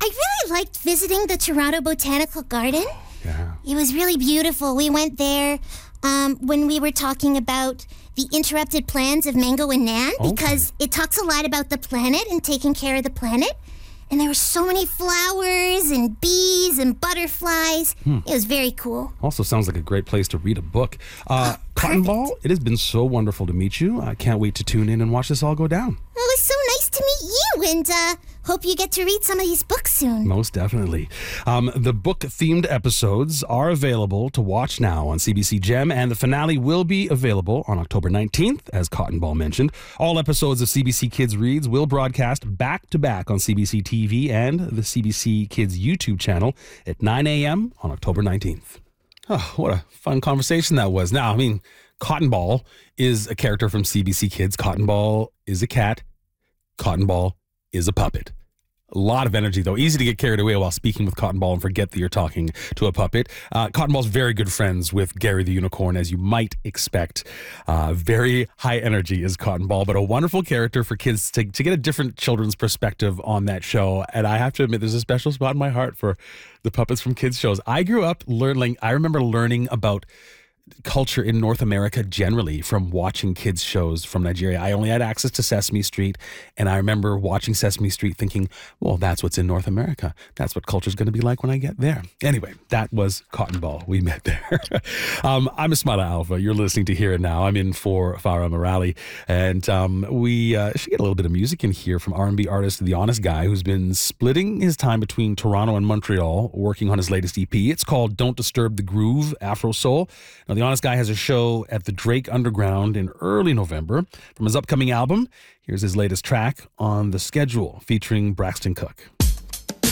I really liked visiting the Toronto Botanical Garden. Yeah. It was really beautiful. We went there when we were talking about the interrupted plans of Mango and Nan because it talks a lot about the planet and taking care of the planet. And there were so many flowers and bees and butterflies. It was very cool. Also sounds like a great place to read a book. Cotton Ball, it has been so wonderful to meet you. I can't wait to tune in and watch this all go down. Well, it was so nice to meet you, and hope you get to read some of these books soon. Most definitely. The book-themed episodes are available to watch now on CBC Gem, and the finale will be available on October 19th, as Cotton Ball mentioned. All episodes of CBC Kids Reads will broadcast back-to-back on CBC TV and the CBC Kids YouTube channel at 9 a.m. on October 19th. Oh, what a fun conversation that was. Now, I mean, Cotton Ball is a character from CBC Kids. Cotton Ball is a cat. Cotton Ball is a puppet. A lot of energy, though. Easy to get carried away while speaking with Cotton Ball and forget that you're talking to a puppet. Cotton Ball's very good friends with Gary the Unicorn, as you might expect. Very high energy is Cotton Ball, but a wonderful character for kids to get a different children's perspective on that show. And I have to admit, there's a special spot in my heart for the puppets from kids shows. I grew up I remember learning about culture in North America generally from watching kids shows from Nigeria. I only had access to Sesame Street, and I remember watching Sesame Street thinking, well, that's what's in North America. That's what culture's going to be like when I get there. Anyway, that was Cotton Ball. We met there. I'm Ismaila Alva. You're listening to Hear It Now. I'm in for Farah Morali, and we should get a little bit of music in here from R&B artist The Honest Guy, who's been splitting his time between Toronto and Montreal, working on his latest EP. It's called Don't Disturb the Groove, Afro Soul. Now, The Honest Guy has a show at the Drake Underground in early November. From his upcoming album, here's his latest track on the schedule featuring Braxton Cook.